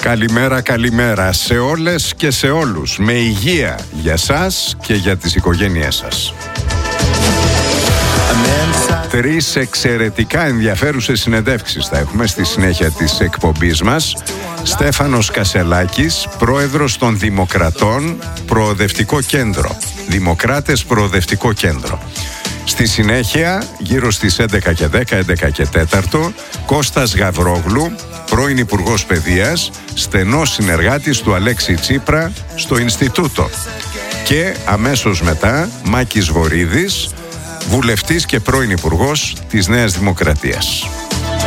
Καλημέρα, καλημέρα σε όλες και σε όλους. Με υγεία για σας και για τις οικογένειές σας. 3 εξαιρετικά ενδιαφέρουσες συνεντεύξεις θα έχουμε στη συνέχεια της εκπομπής μας. Στέφανος Κασελάκης, πρόεδρος των Δημοκρατών, Προοδευτικό Κέντρο. Δημοκράτες Προοδευτικό Κέντρο. Στη συνέχεια, γύρω στις 11 και 10, 11 και 4, Κώστας Γαβρόγλου, πρώην Υπουργός Παιδείας, στενός συνεργάτης του Αλέξη Τσίπρα στο Ινστιτούτο. Και αμέσως μετά, Μάκης Βορίδης, βουλευτής και πρώην Υπουργός της Νέας Δημοκρατίας.